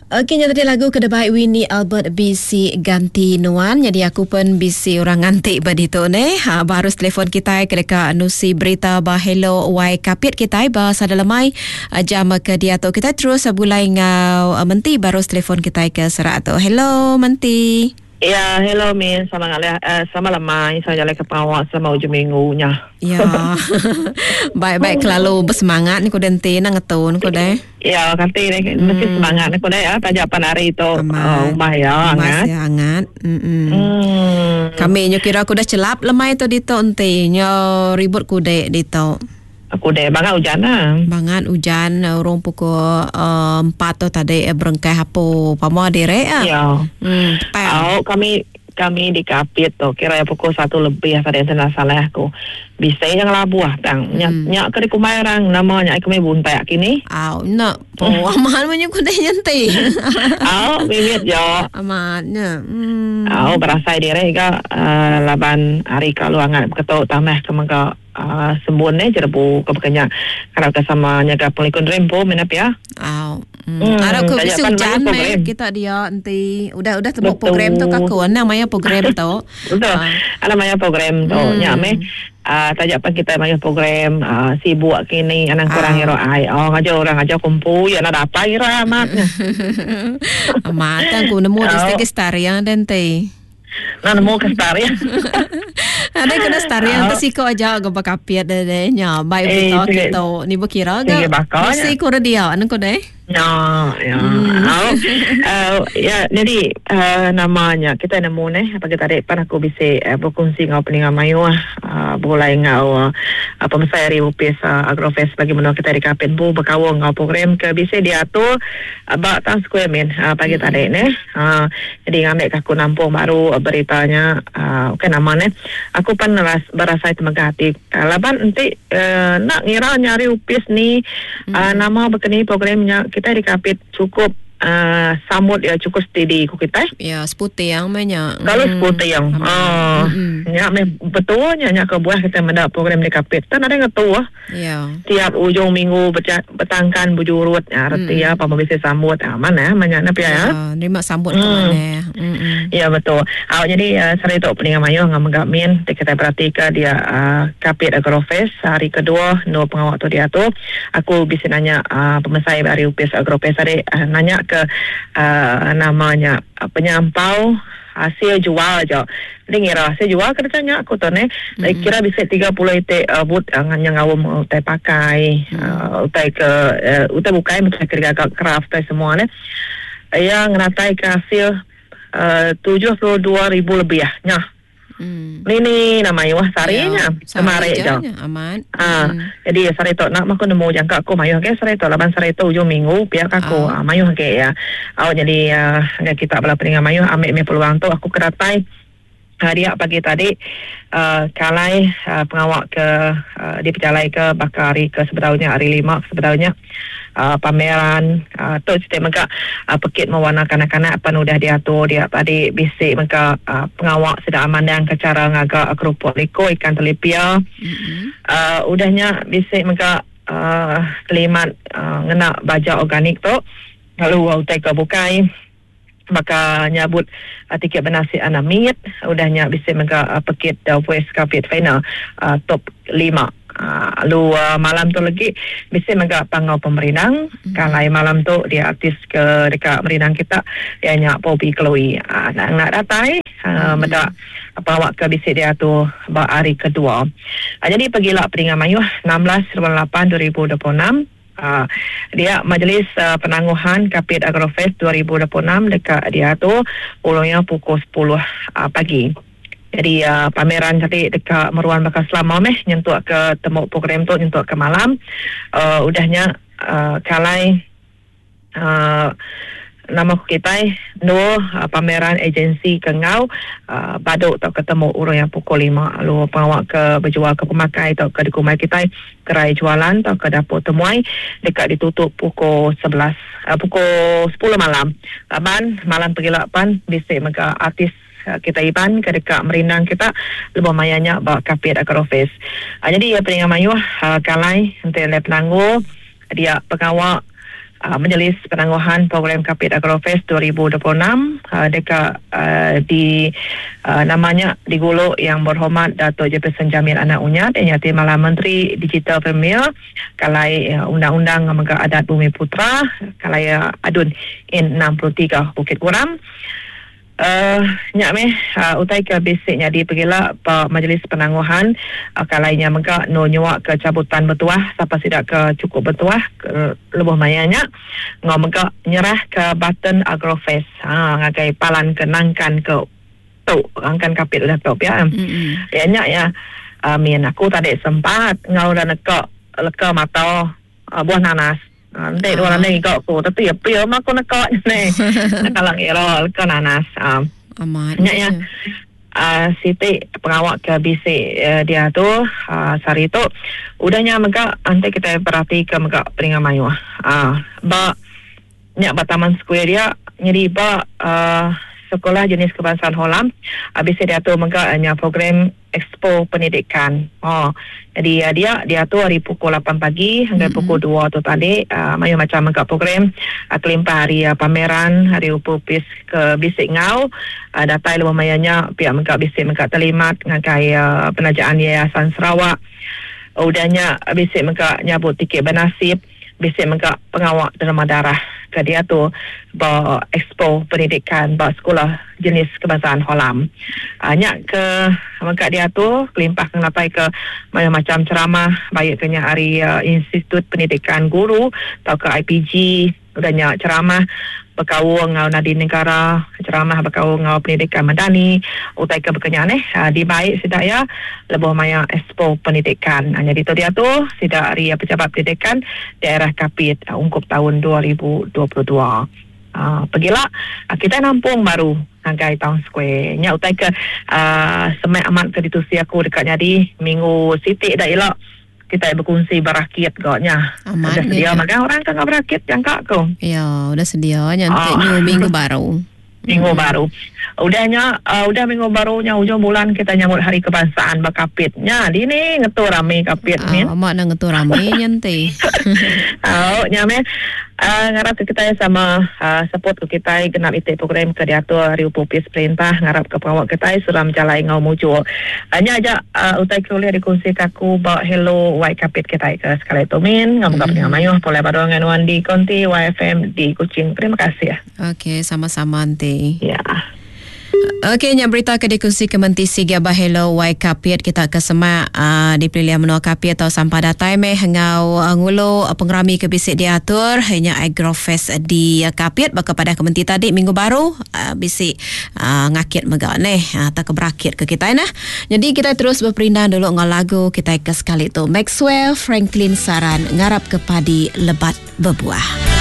Okey, tadi lagu kedebai Winnie Albert BC ganti nuan. Jadi aku pun BC orang ngantik badito ne. Baru telefon kita keleka anusi berita bah hello wai kapit kita bah sadalamai jam ke dia tu kita terus bulai ngau menti baru telefon kita ke serak tu. Hello menti. Ya, hello Min, sama lamai, saya jalan ke Pawak selama ujung minggunya. Ya, baik-baik lalu bersemangat ni kau dente nang ngetun kau deh. Ya, kanti ni mesti semangat ni kau deh ya, tajapan hari itu rumah ya, hangat. Masih hangat. Kami kira aku dah celap lemai tu dito ente, nyo ribut kude dito. Aku deh bangat hujan lah. Bangat hujan orang pukul 4 tu tadi berengkai hapo pamo dire ah. Ya. Kami di Kapit tu kira pukul 1 lebih tadi yang salah aku. Bisa yang labuah tang. Nyak ke di Kumairang namanya kami buntai kini. Nak aman punya kuda nyantai. Bibit jo. Amatnya. Berasai dire ke laban hari kaluangan ketok tamah kemuka sembun ni jerebu kebekanya kalau kesama nyaga pelikun rempo menap ya. Ada ke bisi hujan kita dia nanti udah tebuk program tu kaku namanya program tu. Betul. Namanya program tu nyame tajapan kita namanya program sibuk kini anak kurang hero ai. Orang aja kumpul ya nak apa ira amatnya. Amat aku nemu di Starian dente. Nemu ke Starian. Ada kena Starian tu siko aja go bakapiat nya baik betul gitu ni berkira ga mesti ko dia anu ko deh. Jadi namanya kita nemu nih apa kita depan aku bisa berkongsi ngau peningan mayu boleh ngau pemasai ribu pesa agrofest bagi menua kita di Kapit bu berkawang ngau program ke bisa diatur bak tang square min pagi tadi nih jadi ngambil aku nampung baru beritanya namanya aku pun berasa temegati laban nanti nak ngira nyari upis ni nama begini programnya kita di Kapit cukup sambut ya cukup steady ku kita. Ya, seputi yang banyak. Kalau seputi yang ya betulnya nya ke buah kita mendapat program di Kapit. Kan ada ngetua. Ya. Tiap ujung minggu betangkan bujurut ya arti ya apa bisa sambut aman ya banyak napa ya. Terima sambut ke mana. Ya betul. Jadi saya itu peningan mayu ngamengamin kita perhatikan dia Kapit Agrofest hari kedua no pengawal tu dia tu aku bisa nanya pemasai dari UPS Agrofest tadi nanya ke namanya penyampau hasil jual aja. Dia ngira hasil jual kerjanya aku tu ni. Kira bisa 30 ite but yang awam utai pakai utai ke utai bukai utai kerja craft semua ni. Yang ngeratai ke hasil 72,000 lebih ya. Nyah. Ini namanya wah sarinya kemarin je aman. Jadi sari tu nak aku nemu jangka aku mayu ke sari tu laban sari tu ujung minggu pihak aku mayu ke ya. Jadi kita bela peningan mayu ambil peluang tu aku keratai dia pagi tadi kalai pengawak ke dia perjalai ke bakari ke sebetulnya hari 5 sebetulnya pameran tu cerita mereka pekit mewarna kanak-kanak apa udah diatur dia tadi bisik mereka pengawak sudah aman dan ke cara ngagak kerupuk liko ikan telepia udahnya bisik mereka kelimat ngena baja organik tu lalu utai ke bukai maka nyabut tiket bernasi anamit udahnya bisa mereka pekit West Kapit final top 5 lalu malam tu lagi bisa mereka pangau pemerintang kalai malam tu dia artis ke dekat merinang kita dia nyak Bobby Chloe nak datai mereka bawa ke bisik dia tu hari kedua jadi pergilah peningan mayu 16/8/2026 dia majlis penangguhan Kapit Agrofest 2026 dekat dia tu ulangnya pukul 10 pagi. Jadi pameran tadi dekat Meruan Bakar Selama nyentuh ke temu program tu nyentuh ke malam. Udahnya kalai nama kita pameran agensi Kengau baduk tak ketemu orang yang pukul 5 lalu pengawak ke berjual ke pemakai atau ke dikumai kita gerai jualan atau ke dapur temuai dekat ditutup pukul 11 pukul 10 malam malam pergilapan bisik mereka artis kita iban ke dekat merinang kita lebih mayanya bawa Kapit Agrofest. Jadi ya peningan mayu kalai nanti penanggu dia pengawak Majlis Penangguhan Program Kapit Agrofest 2026 dekat di namanya di Gulu Yang Berhormat Dato' Jefferson Jamil Anak Unyat yang Yati Malah Menteri Digital Premier kalai Undang-Undang Mega Adat Bumi Putra kalai adun in 63 Bukit Kuram. Nyak meh utai ke basicnya di pergilah Majlis Penangguhan kalainya mega no nyuak ke cabutan bertuah siapa sidak ke cukup bertuah lebih mayanya ngau mega nyerah ke Button Agrofest ngagai palan kenangkan ke tu angkan kapit dah tu ya. Ya nyak ya min aku tadi sempat ngau dan leka mata buah nanas. Nanti dua nanti kau tapi ya mak nak kau ni kalau ngira kau nanas amat ya Siti pengawak ke BC dia tu Sarito udahnya mega nanti kita perhati ke mega Peringam Mayu ba nyak Taman Square dia nyeri ba sekolah jenis kebangsaan Holam habis dia tu mega nya program Expo Pendidikan. Jadi dia tu hari pukul 8 pagi hingga pukul 2 tu tadi mayu macam mega program kelimpah hari pameran hari upupis ke Bisik Ngau datai lebih mayanya pihak mega Bisik mega terlimat ngagai penajaan Yayasan Sarawak. Udahnya Bisik mega nyabut tiket bernasib Bisik mega pengawak derma darah ke dia tu ba Expo Pendidikan ba sekolah jenis kebangsaan Holam. Nyak ke mega dia tu kelimpah kenapa ke macam ceramah baik kenya hari Institut Pendidikan Guru atau ke IPG udahnya ceramah berkawung ngau nadi negara ceramah berkawung ngau pendidikan madani utai ke berkenyang di baik sidak ya lebih maya Expo Pendidikan jadi tu dia tu sidak hari pejabat pendidikan daerah Kapit ungkup tahun 2022 pergilah kita nampung baru ngagai Town Square nya utai ke semai amat ke ditusi aku dekatnya di minggu Siti dah elok kita berkongsi berakhir gaknya. Udah sedia makan orang kan berakhir yang kak ko. Ya, udah sedia nanti minggu baru. Minggu baru. Udah minggu barunya ujung bulan kita nyambut hari kebangsaan Bakapitnya. Di ni ngetu rame kapit min. Mak nak ngetu rame nyantai. Nyame ngarap ke kita sama support ke kita genap itik program ke diatur hari upupis perintah ngarap ke pengawak kita sudah menjalai ngau muncul. Hanya aja utai kuliah dikongsi kaku bawa hello white kapit kita ke sekali itu min ngam dengan mayuh boleh badongan wan di konti YFM di Kuching. Terima kasih ya. Okey, sama-sama nanti. Ya. Okey, nya berita ke dikongsi Kementerian Sigia Bahelo Wai Kapit kita ke semak di pilihan menua Kapit atau sampah datai meh ngau ngulo pengrami ke bisik diatur hanya Agrofest di Kapit baka pada Kementerian tadi minggu baru bisik ngakit mega neh tak keberakit ke kita nah. Jadi kita terus berperindah dulu ngau lagu kita ke sekali tu Maxwell Franklin Saran ngarap ke padi lebat berbuah.